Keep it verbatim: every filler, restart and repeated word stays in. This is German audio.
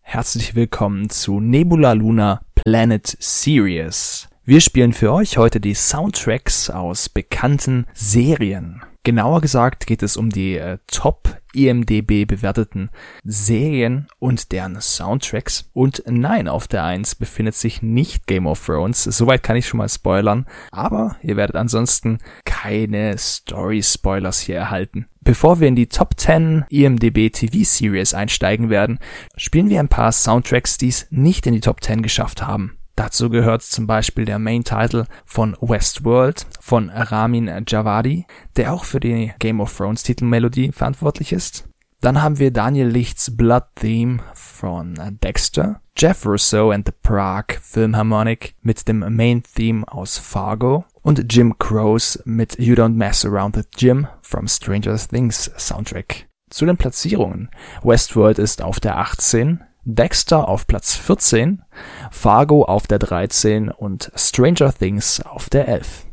herzlich willkommen zu Nebula Luna Planet Series. Wir spielen für euch heute die Soundtracks aus bekannten Serien. Genauer gesagt geht es um die äh, Top-I M D B bewerteten Serien und deren Soundtracks. Und nein, auf der eins befindet sich nicht Game of Thrones. Soweit kann ich schon mal spoilern. Aber ihr werdet ansonsten keine Story-Spoilers hier erhalten. Bevor wir in die Top zehn I M D B T V-Series einsteigen werden, spielen wir ein paar Soundtracks, die es nicht in die Top zehn geschafft haben. Dazu gehört zum Beispiel der Main-Title von Westworld von Ramin Djawadi, der auch für die Game of Thrones Titelmelodie verantwortlich ist. Dann haben wir Daniel Lichts Blood Theme von Dexter, Jeff Russo and the Prague Philharmonic mit dem Main-Theme aus Fargo und Jim Crows mit You Don't Mess Around with Jim from Stranger Things Soundtrack. Zu den Platzierungen. Westworld ist auf der achtzehn, Dexter auf Platz vierzehn, Fargo auf der dreizehn und Stranger Things auf der elf.